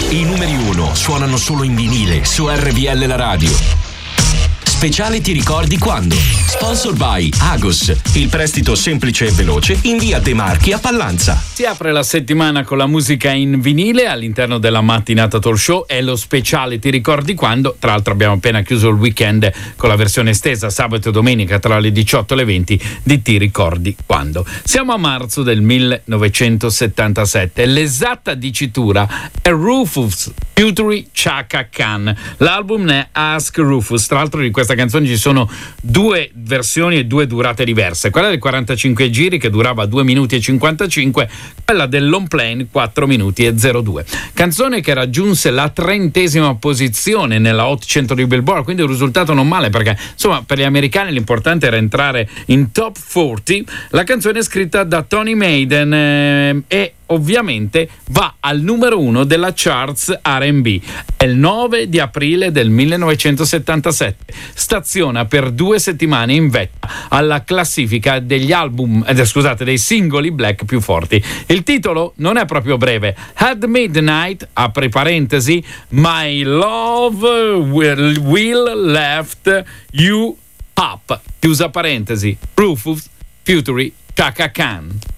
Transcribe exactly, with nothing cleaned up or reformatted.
I numeri uno suonano solo in vinile su R V L La Radio. Speciale Ti ricordi quando? Sponsored by Agos, il prestito semplice e veloce in via De Marchi a Pallanza. Si apre la settimana con la musica in vinile all'interno della mattinata talk show. È lo speciale Ti ricordi quando? Tra l'altro abbiamo appena chiuso il weekend con la versione estesa sabato e domenica tra le diciotto e le venti di Ti ricordi quando. Siamo a marzo del millenovecentosettantasette. L'esatta dicitura è Rufus featuring Chaka Khan. L'album è Ask Rufus. Tra l'altro di questa canzone ci sono due versioni e due durate diverse. Quella del quarantacinque giri che durava due minuti e cinquantacinque, quella del long plane quattro minuti e zero due. Canzone che raggiunse la trentesima posizione nella Hot cento di Billboard, quindi un risultato non male perché insomma per gli americani l'importante era entrare in top quaranta. La canzone è scritta da Tony Maiden eh, e ovviamente va al numero uno della charts R and B. È il nove di aprile del millenovecentosettantasette. Staziona per due settimane in vetta alla classifica degli album, eh, scusate, dei singoli black più forti. Il titolo non è proprio breve. At Midnight, apri parentesi, My Love Will, will Left You Up, chiusa parentesi. Rufus featuring Chaka Khan.